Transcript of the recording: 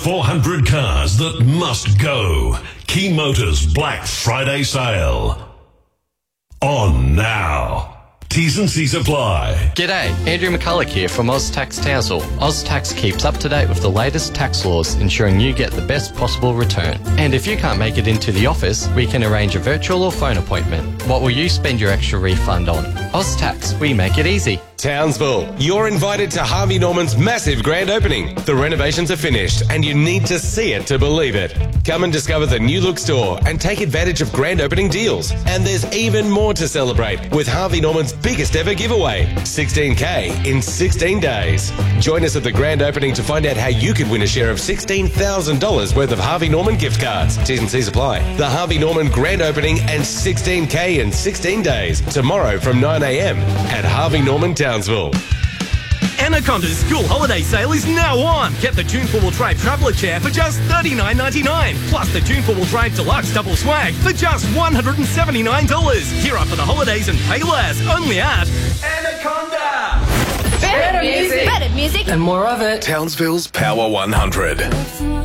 400 cars that must go. Key Motors Black Friday sale. On now. T's and C's apply. G'day, Andrew McCulloch here from OzTax Townsville. OzTax keeps up to date with the latest tax laws, ensuring you get the best possible return. And if you can't make it into the office, we can arrange a virtual or phone appointment. What will you spend your extra refund on? OzTax, we make it easy. Townsville, you're invited to Harvey Norman's massive grand opening. The renovations are finished and you need to see it to believe it. Come and discover the new look store and take advantage of grand opening deals. And there's even more to celebrate with Harvey Norman's biggest ever giveaway, 16K in 16 days. Join us at the grand opening to find out how you could win a share of $16,000 worth of Harvey Norman gift cards. T's and C's apply. The Harvey Norman grand opening and 16K in 16 days tomorrow from 9 a.m. at Harvey Norman Townsville. Anaconda's school holiday sale is now on. Get the Tune 4-wheel drive traveller chair for just $39.99. Plus the Tune 4-wheel drive deluxe double swag for just $179. Gear up for the holidays and pay less. Only at Anaconda. Better music. Better music. And more of it. Townsville's Power 100.